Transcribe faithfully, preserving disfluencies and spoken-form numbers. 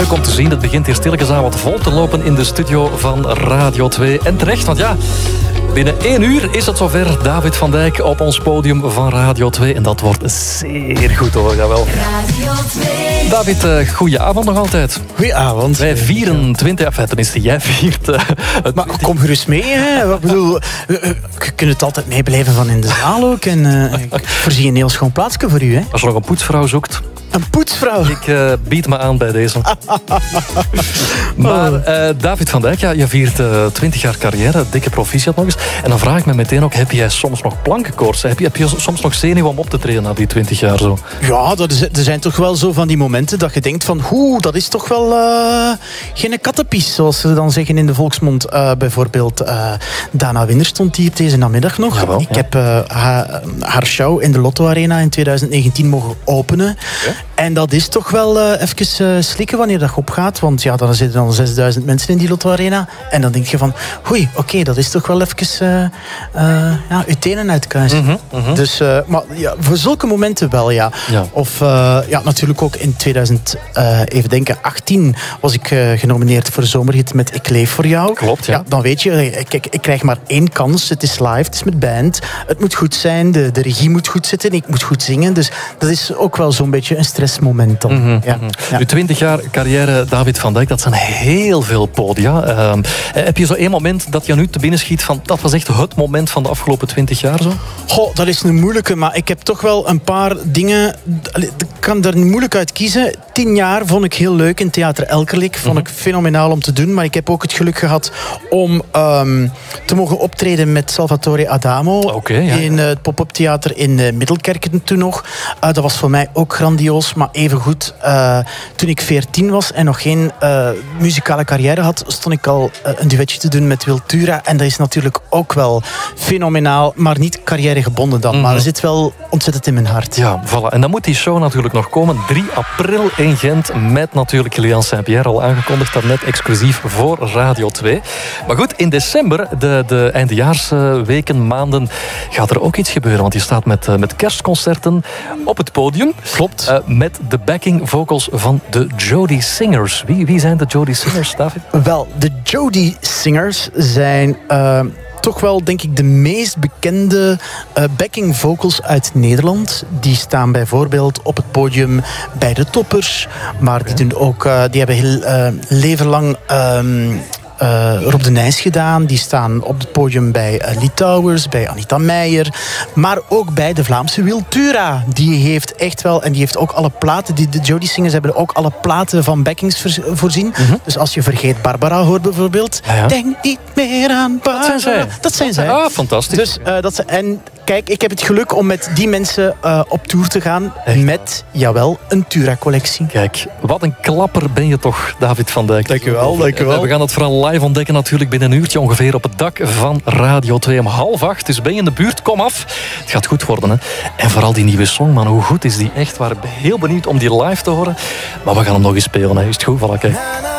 leuk om te zien. Het begint hier stilletjes aan wat vol te lopen in de studio van Radio twee. En terecht, want ja, binnen één uur is het zover. David van Dijk op ons podium van Radio twee. En dat wordt zeer goed hoor, jawel. Radio twee. David, uh, goeie avond nog altijd. Goedenavond. Wij vieren twintig, enfin, tenminste jij viert. Uh, het maar kom gerust mee, hè. Ik bedoel, je kunt het altijd meebeleven van in de zaal ook. En uh, ik voorzie een heel schoon plaatsje voor u, hè. Als je nog een poetsvrouw zoekt. Een poetsvrouw. Ik uh, bied me aan bij deze. Maar uh, David van Dijk, ja, je viert uh, twintig jaar carrière, dikke proficiat nog eens. En dan vraag ik me meteen ook, heb jij soms nog plankenkoorts? Heb je, heb je soms nog zenuw om op te treden na die twintig jaar zo? Ja, dat is, er zijn toch wel zo van die momenten dat je denkt van, oeh, dat is toch wel uh, geen kattenpies, zoals ze dan zeggen in de volksmond. Uh, bijvoorbeeld uh, Dana Winner stond hier deze namiddag nog. Jawel, ik ja. heb uh, haar, haar show in de Lotto Arena in twintig negentien mogen openen. Okay. En dat is toch wel uh, even uh, slikken wanneer dat opgaat. Want ja, dan zitten dan zesduizend mensen in die Lotto Arena. En dan denk je van, oei, oké, okay, dat is toch wel even uh, uh, ja, je tenen uitkuisen. Mm-hmm, mm-hmm. Dus, uh, maar ja, voor zulke momenten wel, ja. ja. Of uh, ja, natuurlijk ook in twintig, uh, even denken, achttien was ik uh, genomineerd voor de zomerhit met Ik leef voor jou. Klopt, ja. ja dan weet je, kijk, ik krijg maar één kans. Het is live, het is met band. Het moet goed zijn, de, de regie moet goed zitten. Ik moet goed zingen. Dus dat is ook wel zo'n beetje een stressmoment dan. Mm-hmm, ja. mm-hmm. Ja. Nu, twintig jaar carrière David van Dijk, dat zijn heel veel podia. Uh, heb je zo één moment dat je nu te binnen schiet van, dat was echt het moment van de afgelopen twintig jaar zo? Goh, dat is een moeilijke, maar ik heb toch wel een paar dingen. Ik kan er moeilijk uit kiezen. Tien jaar vond ik heel leuk in Theater Elkerlijk. Vond ik fenomenaal om te doen. Maar ik heb ook het geluk gehad om um, te mogen optreden met Salvatore Adamo. Okay, ja. In uh, het pop-up theater in uh, Middelkerken toen nog. Uh, dat was voor mij ook grandioos. Maar evengoed, uh, toen ik veertien was en nog geen uh, muzikale carrière had, stond ik al uh, een duetje te doen met Wiltura. En dat is natuurlijk ook wel fenomenaal. Maar niet carrièregebonden dan. Mm-hmm. Maar dat zit wel ontzettend in mijn hart. Ja, voilà. En dan moet die show natuurlijk nog komen. drie april in Gent met natuurlijk Lilian Saint-Pierre, al aangekondigd daarnet exclusief voor Radio twee. Maar goed, in december, de, de eindejaarsweken, maanden, gaat er ook iets gebeuren. Want je staat met, uh, met kerstconcerten op het podium. Klopt. Uh, met de backing vocals van de Jody Singers. Wie, wie zijn de Jody Singers, David? Wel, de Jody Singers zijn Uh, toch wel, denk ik, de meest bekende uh, backing vocals uit Nederland. Die staan bijvoorbeeld op het podium bij de Toppers. Maar die, doen ook, uh, die hebben heel uh, leven lang Um, Uh, Rob de Nijs gedaan. Die staan op het podium bij uh, Lee Towers, bij Anita Meijer. Maar ook bij de Vlaamse Wiltura. Die heeft echt wel, en die heeft ook alle platen, die, de Jody Singers hebben ook alle platen van backings voor, voorzien. Mm-hmm. Dus als je Vergeet Barbara hoort bijvoorbeeld. Ja, ja. Denk niet meer aan Barbara. Dat zijn zij. Dat zijn zij. Ah, fantastisch. Dus, uh, dat ze, en kijk, ik heb het geluk om met die mensen uh, op tour te gaan. Echt? Met, jawel, een Tura-collectie. Kijk, wat een klapper ben je toch, David van Dijk. Dank u wel, dank u wel. We gaan het vooral live ontdekken natuurlijk binnen een uurtje ongeveer op het dak van Radio twee om half acht. Dus ben je in de buurt, kom af. Het gaat goed worden, hè. En vooral die nieuwe song, man, hoe goed is die echt? We waren heel benieuwd om die live te horen. Maar we gaan hem nog eens spelen, hè. Is het goed? Voilà, kijk.